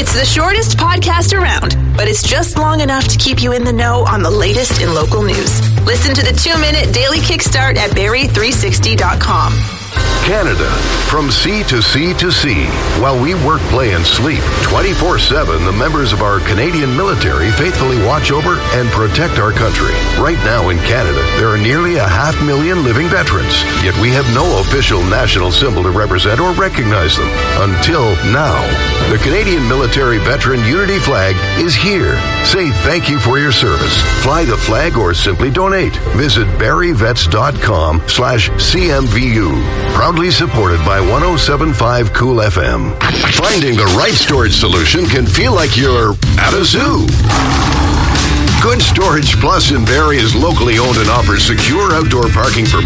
It's the shortest podcast around, but it's just long enough to keep you in the know on the latest in local news. Listen to the 2-minute daily kickstart at Barrie360.com. Canada, from sea to sea to sea. While we work, play, and sleep 24/7, the members of our Canadian military faithfully watch over and protect our country. Right now in Canada, there are nearly 500,000 living veterans, yet we have no official national symbol to represent or recognize them. Until now. The Canadian Military Veteran Unity Flag is here. Say thank you for your service. Fly the flag or simply donate. Visit barrievets.com/CMVU. Proudly supported by 107.5 Cool FM. Finding the right storage solution can feel like you're at a zoo. Good Storage Plus in Barrie is locally owned and offers secure outdoor parking for